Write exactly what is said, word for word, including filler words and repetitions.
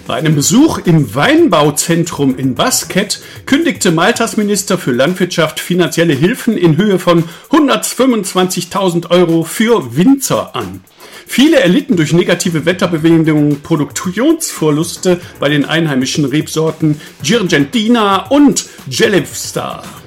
Bei einem Besuch im Weinbauzentrum in Basket kündigte Maltas Minister für Landwirtschaft finanzielle Hilfen in Höhe von hundertfünfundzwanzigtausend Euro für Winzer an. Viele erlitten durch negative Wetterbedingungen Produktionsverluste bei den einheimischen Rebsorten Girgendina und Gelibstar.